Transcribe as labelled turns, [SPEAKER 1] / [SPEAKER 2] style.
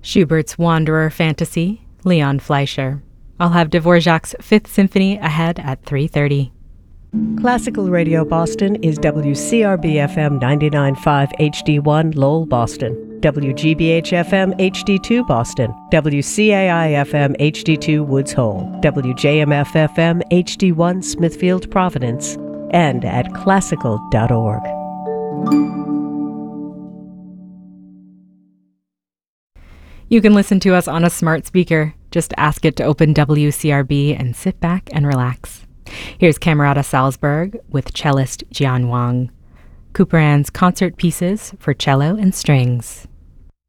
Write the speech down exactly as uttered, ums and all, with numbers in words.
[SPEAKER 1] Schubert's Wanderer Fantasy, Leon Fleischer. I'll have Dvorak's Fifth Symphony ahead at three thirty.
[SPEAKER 2] Classical Radio Boston is W C R B F M ninety-nine point five H D one Lowell, Boston, W G B H F M H D two Boston, W C A I F M H D two Woods Hole, W J M F F M H D one Smithfield, Providence, and at classical dot org.
[SPEAKER 1] You can listen to us on a smart speaker. Just ask it to open W C R B and sit back and relax. Here's Camerata Salzburg with cellist Jian Wang. Couperin's concert pieces for cello and strings.